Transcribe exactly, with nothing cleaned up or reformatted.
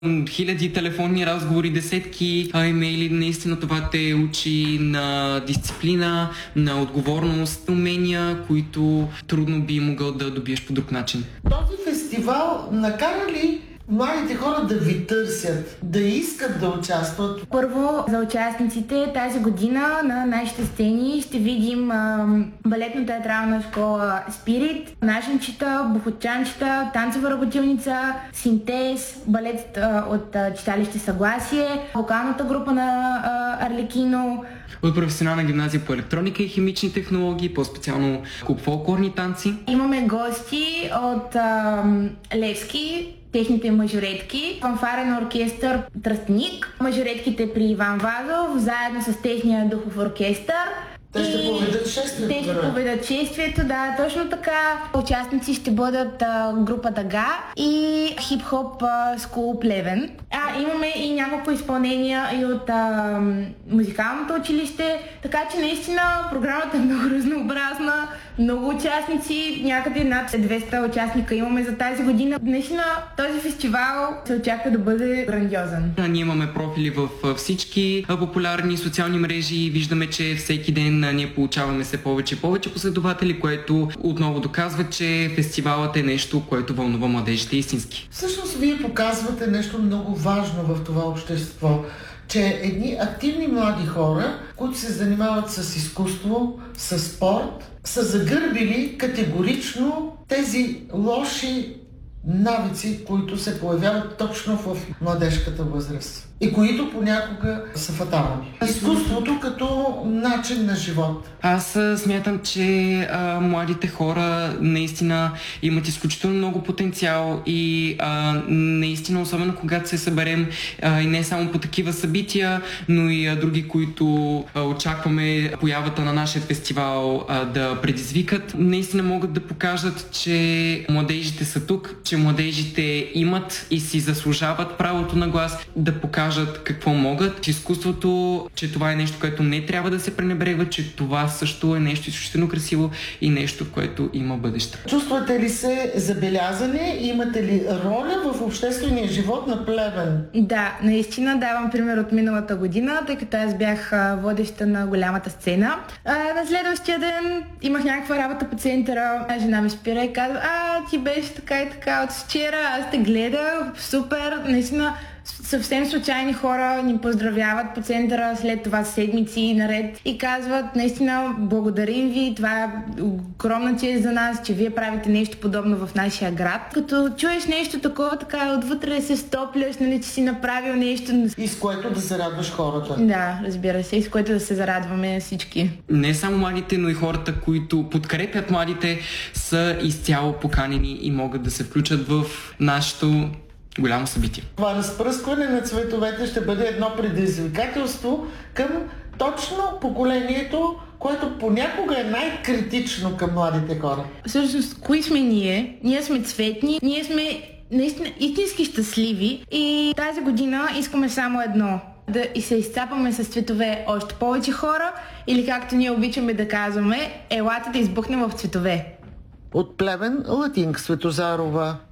Хиляди телефонни разговори, десетки а, имейли. Наистина това те учи на дисциплина, на отговорност, умения, които трудно би могъл да добиеш по друг начин. Този фестивал накара ли младите хора да ви търсят, да искат да участват? Първо, за участниците тази година на нашите сцени ще видим а, балетно-театрална школа Спирит, нашенчета, бухотчанчета, танцова работилница, синтез, балет а, от а, читалище Съгласие, вокалната група на а, Арлекино. От професионална гимназия по електроника и химични технологии, по-специално клуб фолклорни танци. Имаме гости от а, Левски, техните мажоретки, фанфарен оркестър Тръстник, мажоретките при Иван Вазов, заедно с техния духов оркестър. Те ще поведат шествието. Те ще поведат шествието, да, точно така. Участници ще бъдат а, група Дага и хип-хоп Скул Плевен. А, имаме и няколко изпълнения и от а, музикалното училище, така че наистина програмата е много разнообразна, много участници, някъде над двеста участника имаме за тази година. Наистина този фестивал се очаква да бъде грандиозен. А, ние имаме профили в всички популярни социални мрежи и виждаме, че всеки ден ние получаваме все повече и повече последователи, което отново доказва, че фестивалът е нещо, което вълнува младежите истински. Всъщност вие показвате нещо много важно в това общество, че едни активни млади хора, които се занимават с изкуство, с спорт, са загърбили категорично тези лоши навици, които се появяват точно в младежката възраст и които понякога са фатални. Изкуството като начин на живот. Аз смятам, че а, младите хора наистина имат изключително много потенциал и а, наистина, особено когато се съберем а, и не само по такива събития, но и а, други, които а, очакваме появата на нашия фестивал а, да предизвикат, наистина могат да покажат, че младежите са тук, че младежите имат и си заслужават правото на глас, да покажат какво могат. Изкуството, че това е нещо, което не трябва да се пренебрегва, че това също е нещо изключително красиво и нещо, в което има бъдеще. Чувствате ли се забелязани? Имате ли роля в обществения живот на Плевен? Да, наистина давам пример от миналата година, тъй като аз бях водеща на голямата сцена. А, на следващия ден имах някаква работа по центъра. Жена ми спира и казва: а, ти беше така и така от вчера, аз те гледах, супер, наистина. Съвсем случайни хора ни поздравяват по центъра, след това седмици наред и казват: наистина благодарим ви, това е огромна чест за нас, че вие правите нещо подобно в нашия град. Като чуеш нещо такова, така отвътре се стопляш, нали, че си направил нещо. И с което да се радваш хората. Да, разбира се, и с което да се зарадваме всички. Не само младите, но и хората, които подкрепят младите, са изцяло поканени и могат да се включат в нашето голямо събитие. Това разпръскване на цветовете ще бъде едно предизвикателство към точно поколението, което понякога е най-критично към младите хора. Всъщност, кои сме ние? Ние сме цветни, ние сме наистина истински щастливи и тази година искаме само едно: да и се изцапаме с цветове още повече хора, или както ние обичаме да казваме: елате да избухнем в цветове. От Плевен, Латинка Светозарова.